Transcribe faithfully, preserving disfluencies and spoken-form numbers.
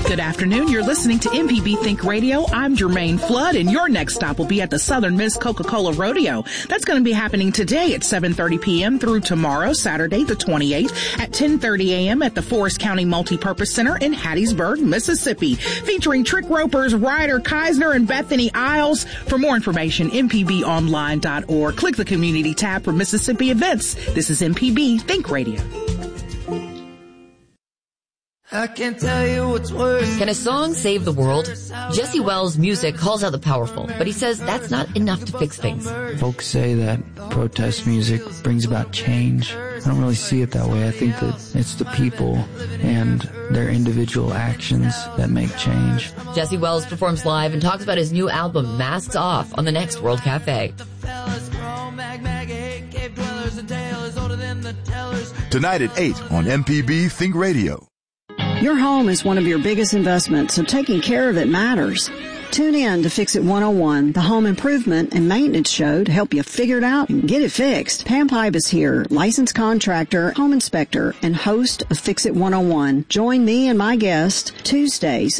Good afternoon. You're listening to M P B Think Radio. I'm Jermaine Flood, and your next stop will be at the Southern Miss Coca-Cola Rodeo. That's going to be happening today at seven thirty p.m. through tomorrow, Saturday the twenty-eighth, at ten thirty a.m. at the Forest County Multipurpose Center in Hattiesburg, Mississippi, featuring Trick Ropers, Ryder Keisner, and Bethany Isles. For more information, m p b online dot org. Click the Community tab for Mississippi events. This is M P B Think Radio. I can't tell you what's worse. Can a song save the world? Jesse Wells' music calls out the powerful, but he says that's not enough to fix things. Folks say that protest music brings about change. I don't really see it that way. I think that it's the people and their individual actions that make change. Jesse Wells performs live and talks about his new album, Masks Off, on the next World Cafe. Tonight at eight on M P B Think Radio. Your home is one of your biggest investments, so taking care of it matters. Tune in to Fix It one oh one, the home improvement and maintenance show to help you figure it out and get it fixed. Pam Pipe is here, licensed contractor, home inspector, and host of Fix It one oh one. Join me and my guest Tuesdays